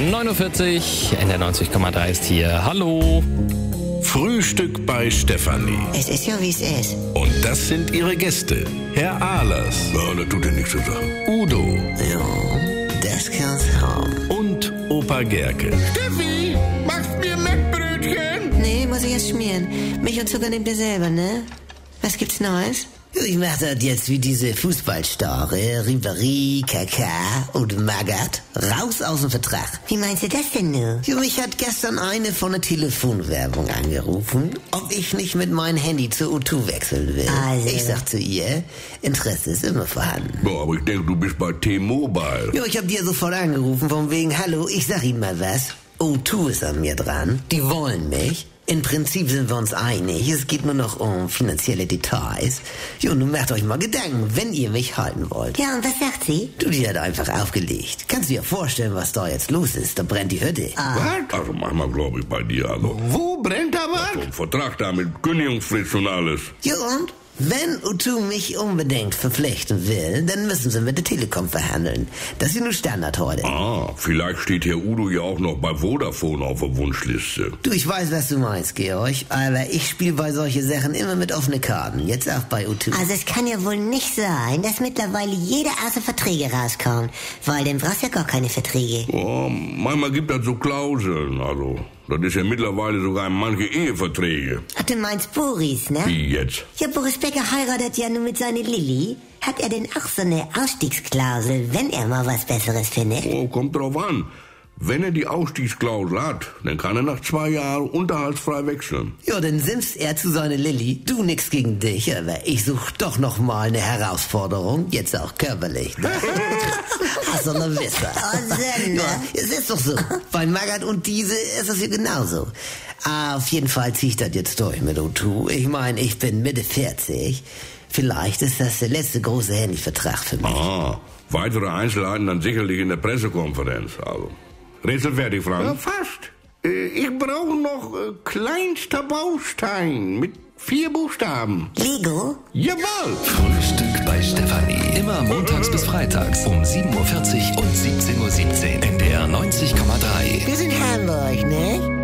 9:40 Uhr, in der 90,3 ist hier. Hallo. Frühstück bei Stefanie. Es ist ja, wie es ist. Und das sind ihre Gäste. Herr Ahlers. Ja, das tut ja nichts zu sagen. Udo. Ja, das kann's haben. Und Opa Gerke. Steffi, machst mir Mettbrötchen? Nee, muss ich erst schmieren. Milch und Zucker nehmt ihr selber, ne? Was gibt's Neues? Ich mach das jetzt wie diese Fußballstare, Ribéry, Kaká und Magath. Raus aus dem Vertrag. Wie meinst du das denn nur? Ja, mich hat gestern eine von der Telefonwerbung angerufen, ob ich nicht mit meinem Handy zur O2 wechseln will. Also. Ich sag zu ihr, Interesse ist immer vorhanden. Ja, aber ich denke, du bist bei T-Mobile. Ja, ich hab die ja sofort angerufen, von wegen, hallo, ich sag Ihnen mal was. O2 ist an mir dran, die wollen mich. Im Prinzip sind wir uns einig, es geht nur noch um finanzielle Details. Jo, nun macht euch mal Gedanken, wenn ihr mich halten wollt. Ja, und was sagt sie? Du, die hat einfach aufgelegt. Kannst du dir vorstellen, was da jetzt los ist? Da brennt die Hütte. Was? Also manchmal glaube ich bei dir, also. Wo brennt da was? So ein Vertrag da mit Kündigungsfrist und alles. Ja, und? Wenn O2 mich unbedingt verpflichten will, dann müssen sie mit der Telekom verhandeln. Das ist ja nur Standard heute. Ah, vielleicht steht Herr Udo ja auch noch bei Vodafone auf der Wunschliste. Du, ich weiß, was du meinst, Georg, aber ich spiele bei solchen Sachen immer mit offenen Karten. Jetzt auch bei O2. Also es kann ja wohl nicht sein, dass mittlerweile jeder außer Verträge rauskommt, weil dann brauchst du ja gar keine Verträge. Oh, manchmal gibt das so Klauseln, also. Das ist ja mittlerweile sogar in manche Eheverträge. Ach, du meinst Boris, ne? Wie jetzt? Ja, Boris Becker heiratet ja nun mit seiner Lilly. Hat er denn auch so eine Ausstiegsklausel, wenn er mal was Besseres findet? Oh, kommt drauf an. Wenn er die Ausstiegsklausel hat, dann kann er nach 2 Jahren unterhaltsfrei wechseln. Ja, dann simst er zu seiner Lilly. Du, nix gegen dich, aber ich such doch noch mal eine Herausforderung. Jetzt auch körperlich, ne? Hast du noch Wisser. ne? Ja, es ist doch so. Bei Magath und diese ist es ja genauso. Auf jeden Fall zieh ich das jetzt durch mit O2. Ich meine, ich bin Mitte 40. Vielleicht ist das der letzte große Handyvertrag für mich. Ah, weitere Einzelheiten dann sicherlich in der Pressekonferenz, also. Rätsel fertig, Frank? Ja, fast. Ich brauche noch kleinster Baustein mit 4 Buchstaben. Lego? Jawohl. Frühstück bei Stefanie. Immer montags bis freitags um 7:40 Uhr und 17:17 Uhr. In der 90,3. Wir sind Hamburg, ne?